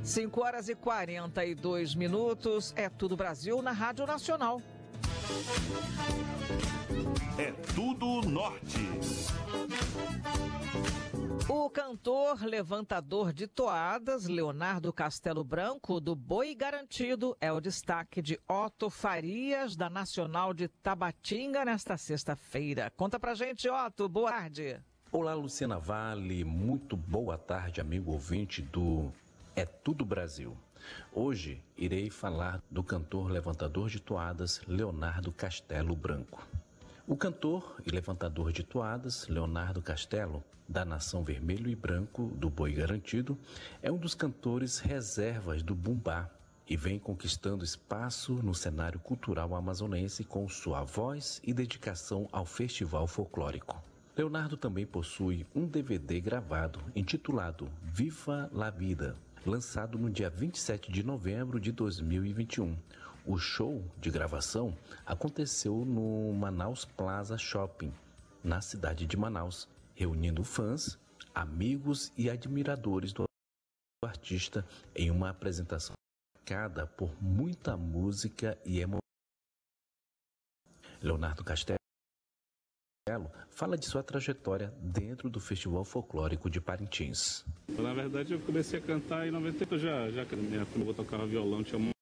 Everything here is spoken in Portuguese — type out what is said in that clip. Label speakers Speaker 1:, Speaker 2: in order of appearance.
Speaker 1: 5h42. É Tudo Brasil na Rádio Nacional.
Speaker 2: É Tudo Norte.
Speaker 1: O cantor levantador de toadas, Leonardo Castelo Branco, do Boi Garantido, é o destaque de Otto Farias, da Nacional de Tabatinga, nesta sexta-feira. Conta pra gente, Otto. Boa tarde.
Speaker 3: Olá, Luciana Vale. Muito boa tarde, amigo ouvinte do É Tudo Brasil. Hoje irei falar do cantor levantador de toadas, Leonardo Castelo Branco. O cantor e levantador de toadas, Leonardo Castelo, da Nação Vermelho e Branco do Boi Garantido, é um dos cantores reservas do bumbá e vem conquistando espaço no cenário cultural amazonense com sua voz e dedicação ao festival folclórico. Leonardo também possui um DVD gravado intitulado Viva la Vida, lançado no dia 27 de novembro de 2021. O show de gravação aconteceu no Manaus Plaza Shopping, na cidade de Manaus, reunindo fãs, amigos e admiradores do artista em uma apresentação marcada por muita música e emoção. Leonardo Castelo fala de sua trajetória dentro do Festival Folclórico de Parintins.
Speaker 4: Na verdade, eu comecei a cantar em 90, já quando eu tocava violão, tinha